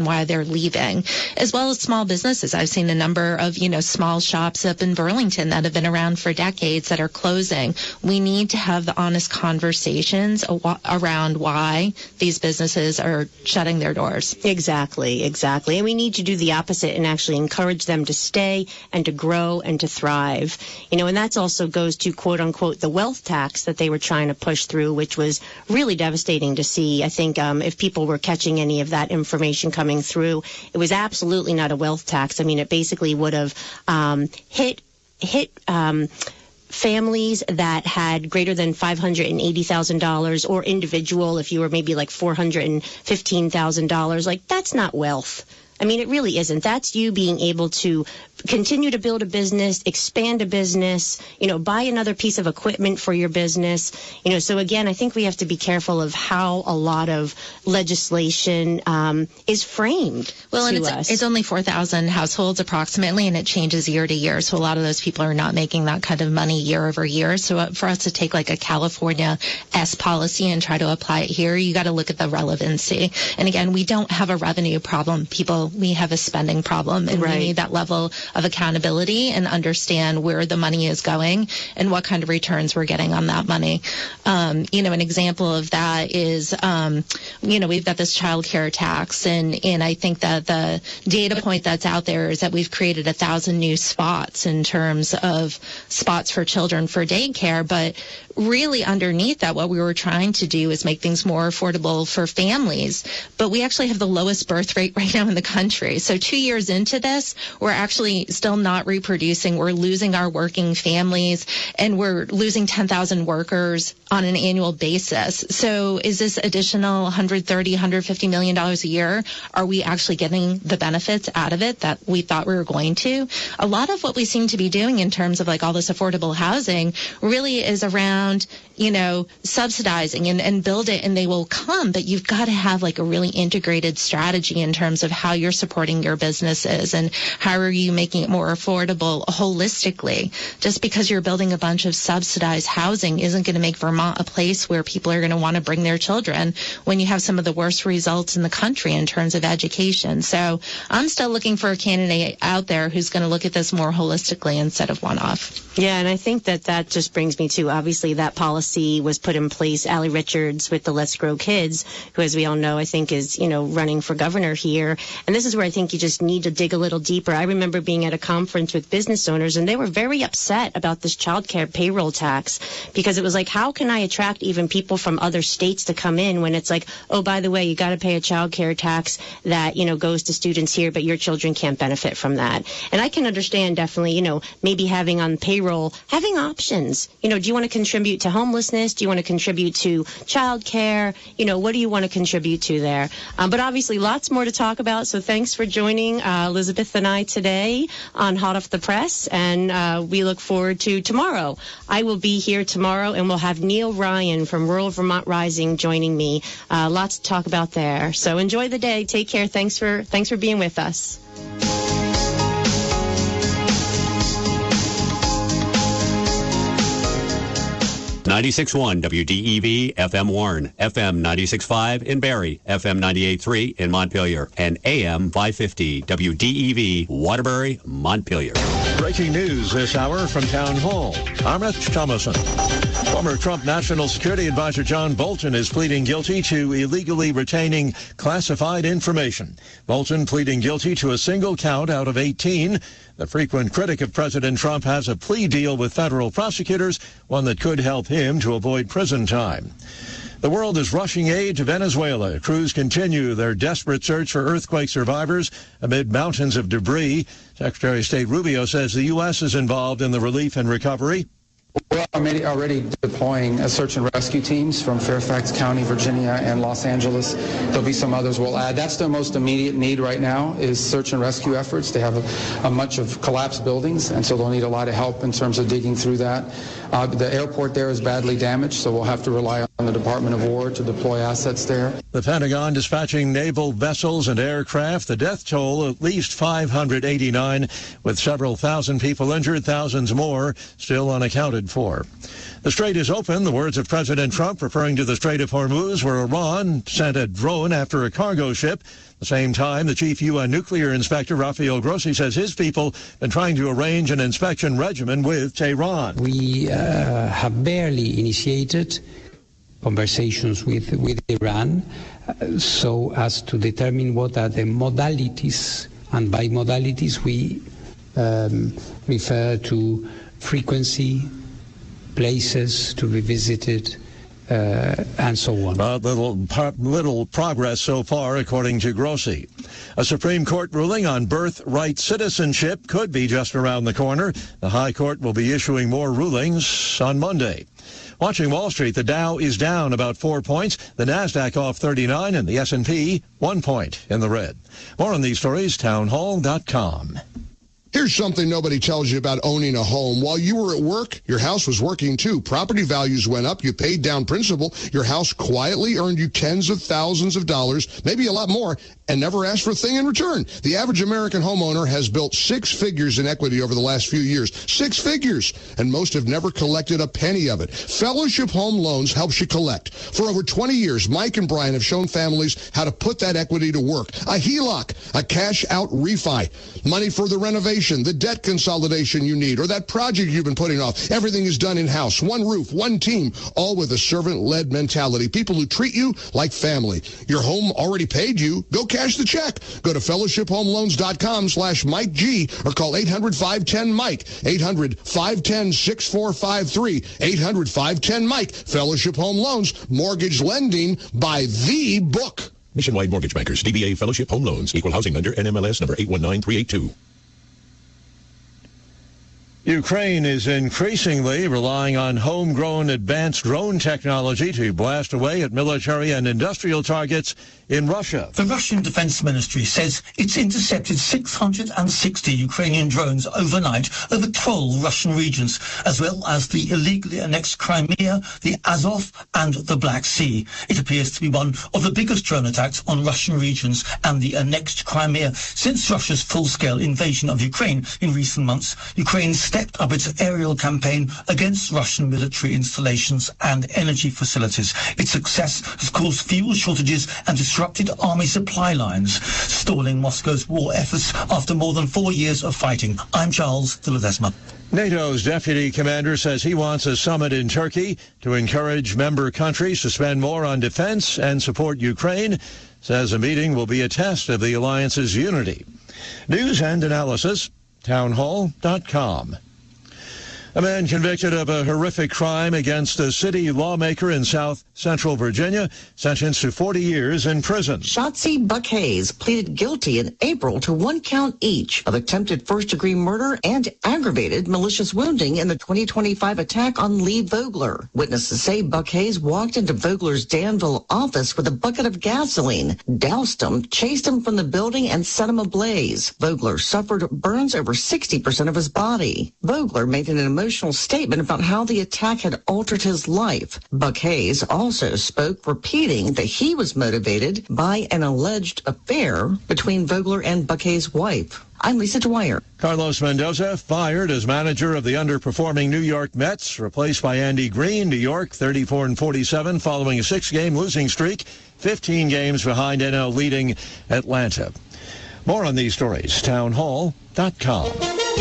why they're leaving, as well as small businesses. I've seen a number of, small shops up in Burlington that have been around for decades that are closing. We need to have the honest conversations around why these businesses are shutting their doors. Exactly. And we need to do the opposite and actually encourage them to stay and to grow and to thrive. And that also goes to, quote unquote, the wealth tax that they were trying to push through, which was really devastating to see. I think if people were catching any of that information coming through, it was absolutely not a wealth tax. I mean, it basically would have hit families that had greater than $580,000 or individual, if you were maybe like $415,000, like that's not wealth. I mean, it really isn't. That's you being able to continue to build a business, expand a business, buy another piece of equipment for your business. So again, I think we have to be careful of how a lot of legislation is framed. Well, and it's only 4,000 households approximately, and it changes year to year. So a lot of those people are not making that kind of money year over year. So for us to take like a California S policy and try to apply it here, you got to look at the relevancy. And again, we don't have a revenue problem, people. We have a spending problem, and we need that level of accountability and understand where the money is going and what kind of returns we're getting on that money. An example of that is, we've got this child care tax, and I think that the data point that's out there is that we've created 1,000 new spots in terms of spots for children for daycare, but really underneath that, what we were trying to do is make things more affordable for families. But we actually have the lowest birth rate right now in the country. So 2 years into this, we're actually still not reproducing. We're losing our working families, and we're losing 10,000 workers on an annual basis. So is this additional $130, $150 million a year? Are we actually getting the benefits out of it that we thought we were going to? A lot of what we seem to be doing in terms of like all this affordable housing really is around, subsidizing and build it and they will come. But you've got to have like a really integrated strategy in terms of how you're supporting your businesses and how are you making it more affordable holistically. Just because you're building a bunch of subsidized housing isn't going to make Vermont a place where people are going to want to bring their children when you have some of the worst results in the country in terms of education. So I'm still looking for a candidate out there who's going to look at this more holistically instead of one-off. Yeah, and I think that just brings me to, obviously, that policy was put in place. Allie Richards with the Let's Grow Kids, who, as we all know, I think is, running for governor here. And this is where I think you just need to dig a little deeper. I remember being at a conference with business owners, and they were very upset about this child care payroll tax because it was like, how can I attract even people from other states to come in when it's like, oh, by the way, you got to pay a child care tax that, goes to students here, but your children can't benefit from that. And I can understand definitely, maybe having on payroll, having options. Do you want to contribute to homelessness? Do you want to contribute to child care? What do you want to contribute to there? But obviously lots more to talk about. So thanks for joining Elizabeth and I today on Hot Off the Press. And we look forward to tomorrow. I will be here tomorrow, and we'll have Neil Ryan from Rural Vermont Rising joining me. Lots to talk about there. So enjoy the day. Take care. Thanks for being with us. 96.1 WDEV FM Warren, FM 96.5 in Barrie, FM 98.3 in Montpelier, and AM 550 WDEV Waterbury, Montpelier. Breaking news this hour from Town Hall. I'm Rich Thomason. Former Trump National Security Advisor John Bolton is pleading guilty to illegally retaining classified information. Bolton pleading guilty to a single count out of 18. The frequent critic of President Trump has a plea deal with federal prosecutors, one that could help him to avoid prison time. The world is rushing aid to Venezuela. Crews continue their desperate search for earthquake survivors amid mountains of debris. Secretary of State Rubio says the U.S. is involved in the relief and recovery. We're already deploying search and rescue teams from Fairfax County, Virginia, and Los Angeles. There'll be some others we'll add. That's their most immediate need right now is search and rescue efforts. They have a bunch of collapsed buildings, and so they'll need a lot of help in terms of digging through that. The airport there is badly damaged, so we'll have to rely on the Department of War to deploy assets there. The Pentagon dispatching naval vessels and aircraft. The death toll at least 589, with several thousand people injured, thousands more still unaccounted for. The strait is open, the words of President Trump referring to the Strait of Hormuz, where Iran sent a drone after a cargo ship. the same time, the chief UN nuclear inspector, Rafael Grossi, says his people have been trying to arrange an inspection regimen with Tehran. We have barely initiated conversations with Iran so as to determine what are the modalities, and by modalities we refer to frequency, places to be visited, and so on. Little progress so far, according to Grossi. A Supreme Court ruling on birthright citizenship could be just around the corner. The High Court will be issuing more rulings on Monday. Watching Wall Street, the Dow is down about 4 points, the Nasdaq off 39, and the S&P 1 point in the red. More on these stories, townhall.com. Here's something nobody tells you about owning a home. While you were at work, your house was working too. Property values went up. You paid down principal. Your house quietly earned you tens of thousands of dollars, maybe a lot more, and never asked for a thing in return. The average American homeowner has built 6 figures in equity over the last few years. 6 figures! And most have never collected a penny of it. Fellowship Home Loans helps you collect. For over 20 years, Mike and Brian have shown families how to put that equity to work. A HELOC, a cash-out refi, money for the renovation, the debt consolidation you need, or that project you've been putting off. Everything is done in-house. One roof, one team, all with a servant-led mentality. People who treat you like family. Your home already paid you. Go cash the check. Go to fellowshiphomeloans.com/Mike G or call 800-510-MIKE. 800-510-6453. 800-510-MIKE. Fellowship Home Loans. Mortgage lending by the book. Nationwide Mortgage Bankers, DBA Fellowship Home Loans, Equal Housing Lender, NMLS number 819382. Ukraine is increasingly relying on homegrown advanced drone technology to blast away at military and industrial targets in Russia. The Russian Defense Ministry says it's intercepted 660 Ukrainian drones overnight over 12 Russian regions, as well as the illegally annexed Crimea, the Azov and the Black Sea. It appears to be one of the biggest drone attacks on Russian regions and the annexed Crimea since Russia's full-scale invasion of Ukraine in recent months. Ukraine stepped up its aerial campaign against Russian military installations and energy facilities. Its success has caused fuel shortages and disrupted army supply lines, stalling Moscow's war efforts after more than 4 years of fighting. I'm Charles de Ledesma. NATO's deputy commander says he wants a summit in Turkey to encourage member countries to spend more on defense and support Ukraine. Says a meeting will be a test of the alliance's unity. News and analysis, townhall.com. A man convicted of a horrific crime against a city lawmaker in South Central Virginia, sentenced to 40 years in prison. Shotzi Buck Hayes pleaded guilty in April to 1 count each of attempted first-degree murder and aggravated malicious wounding in the 2025 attack on Lee Vogler. Witnesses say Buck Hayes walked into Vogler's Danville office with a bucket of gasoline, doused him, chased him from the building, and set him ablaze. Vogler suffered burns over 60% of his body. Vogler made an emotional statement about how the attack had altered his life. Buck Hayes also spoke, repeating that he was motivated by an alleged affair between Vogler and Buck Hayes' wife. I'm Lisa Dwyer. Carlos Mendoza fired as manager of the underperforming New York Mets, replaced by Andy Green. New York 34-47 following a 6-game losing streak, 15 games behind NL leading Atlanta. More on these stories, townhall.com.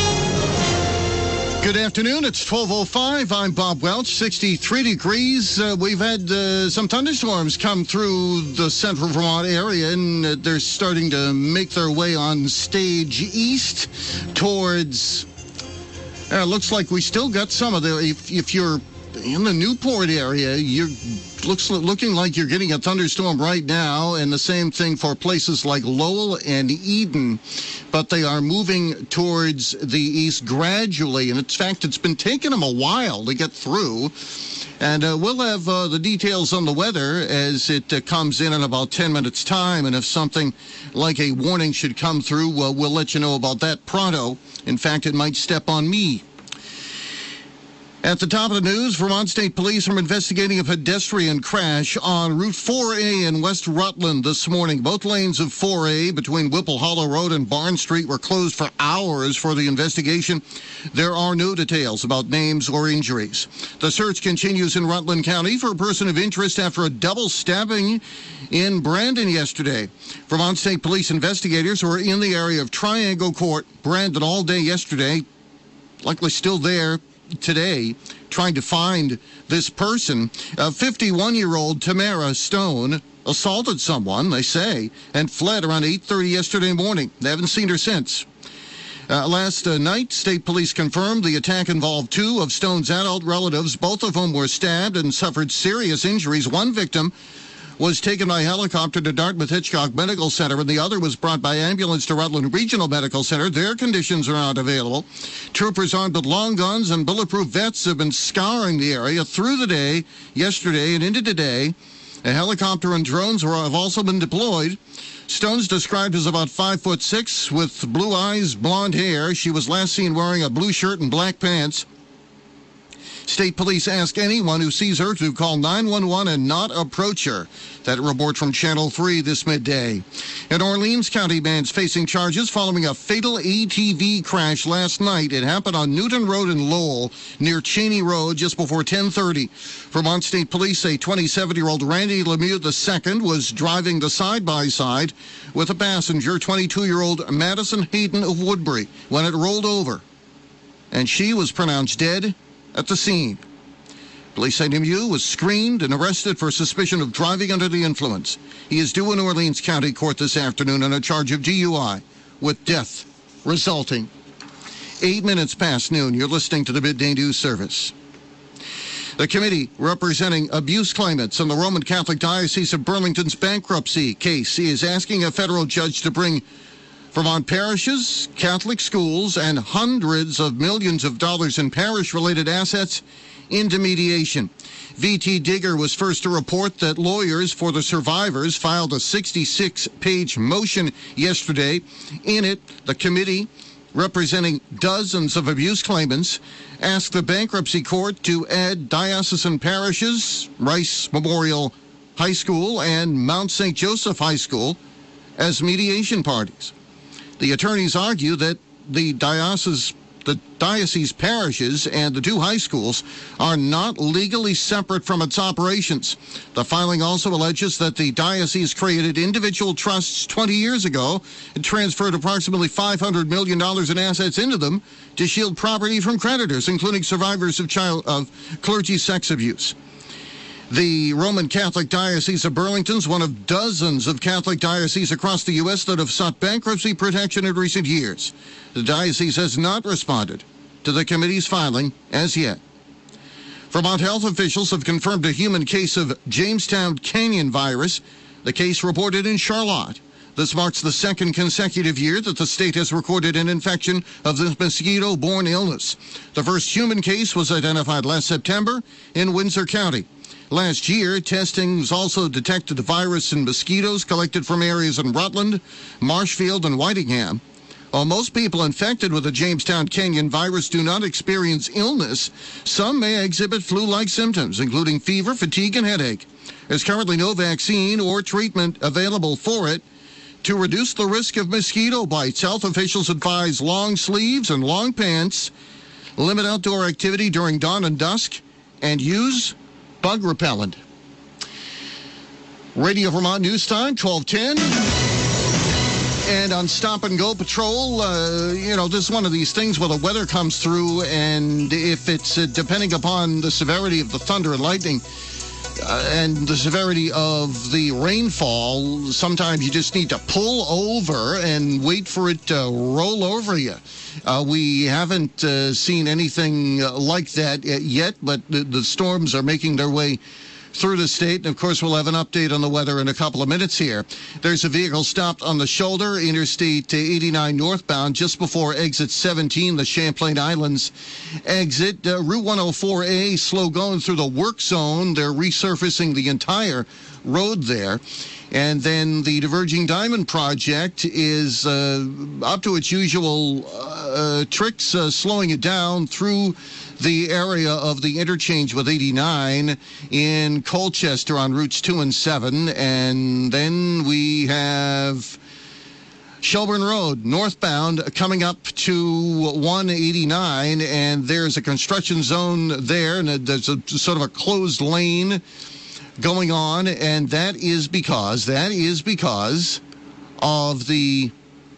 Good afternoon. It's 12:05. I'm Bob Welch. 63 degrees. We've had some thunderstorms come through the central Vermont area, and they're starting to make their way on stage east towards. Looks like we still got some of the. If you're in the Newport area, you're looking like you're getting a thunderstorm right now, and the same thing for places like Lowell and Eden. But they are moving towards the east gradually, and in fact, it's been taking them a while to get through. And we'll have the details on the weather as it comes in about 10 minutes' time, and if something like a warning should come through, we'll let you know about that pronto. In fact, it might step on me. At the top of the news, Vermont State Police are investigating a pedestrian crash on Route 4A in West Rutland this morning. Both lanes of 4A between Whipple Hollow Road and Barn Street were closed for hours for the investigation. There are no details about names or injuries. The search continues in Rutland County for a person of interest after a double stabbing in Brandon yesterday. Vermont State Police investigators were in the area of Triangle Court, Brandon, all day yesterday, likely still there today, trying to find this person. 51-year-old Tamara Stone assaulted someone, they say, and fled around 8:30 yesterday morning. They haven't seen her since. Last night, state police confirmed the attack involved two of Stone's adult relatives, both of whom were stabbed and suffered serious injuries. One victim was taken by helicopter to Dartmouth Hitchcock Medical Center, and the other was brought by ambulance to Rutland Regional Medical Center. Their conditions are not available. Troopers armed with long guns and bulletproof vests have been scouring the area through the day, yesterday and into today. A helicopter and drones have also been deployed. Stone's described as about 5'6", with blue eyes, blonde hair. She was last seen wearing a blue shirt and black pants. State police ask anyone who sees her to call 911 and not approach her. That report from Channel 3 this midday. An Orleans County man's facing charges following a fatal ATV crash last night. It happened on Newton Road in Lowell, near Cheney Road, just before 10:30. Vermont State Police say 27-year-old Randy Lemieux II was driving the side-by-side with a passenger, 22-year-old Madison Hayden of Woodbury, when it rolled over. And she was pronounced dead at the scene. Police say Lemieux was screened and arrested for suspicion of driving under the influence. He is due in Orleans County Court this afternoon on a charge of DUI, with death resulting. 8 minutes past noon, you're listening to the Midday News Service. The committee representing abuse claimants in the Roman Catholic Diocese of Burlington's bankruptcy case is asking a federal judge to bring Vermont parishes, Catholic schools, and hundreds of millions of dollars in parish-related assets into mediation. V.T. Digger was first to report that lawyers for the survivors filed a 66-page motion yesterday. In it, the committee, representing dozens of abuse claimants, asked the bankruptcy court to add diocesan parishes, Rice Memorial High School and Mount St. Joseph High School, as mediation parties. The attorneys argue that the diocese parishes and the two high schools are not legally separate from its operations. The filing also alleges that the diocese created individual trusts 20 years ago and transferred approximately $500 million in assets into them to shield property from creditors, including survivors of clergy sex abuse. The Roman Catholic Diocese of Burlington is one of dozens of Catholic dioceses across the U.S. that have sought bankruptcy protection in recent years. The diocese has not responded to the committee's filing as yet. Vermont health officials have confirmed a human case of Jamestown Canyon virus. The case reported in Charlotte. This marks the second consecutive year that the state has recorded an infection of this mosquito-borne illness. The first human case was identified last September in Windsor County. Last year, testing also detected the virus in mosquitoes collected from areas in Rutland, Marshfield, and Whitingham. While most people infected with the Jamestown Canyon virus do not experience illness, some may exhibit flu-like symptoms, including fever, fatigue, and headache. There's currently no vaccine or treatment available for it. To reduce the risk of mosquito bites, health officials advise long sleeves and long pants, limit outdoor activity during dawn and dusk, and use bug repellent. Radio Vermont News Time, 12:10. And on Stop and Go Patrol, this is one of these things where the weather comes through, and if it's depending upon the severity of the thunder and lightning and the severity of the rainfall, sometimes you just need to pull over and wait for it to roll over you. We haven't seen anything like that yet, but the storms are making their way through the state. And, of course, we'll have an update on the weather in a couple of minutes here. There's a vehicle stopped on the shoulder, Interstate 89 northbound, just before exit 17, the Champlain Islands exit. Route 104A, slow going through the work zone. They're resurfacing the entire road there. And then the Diverging Diamond Project is up to its usual tricks, slowing it down through the area of the interchange with 89 in Colchester on routes 2 and 7. And then we have Shelburne Road, northbound, coming up to 189, and there's a construction zone there, and there's a sort of a closed lane going on, and that is because of the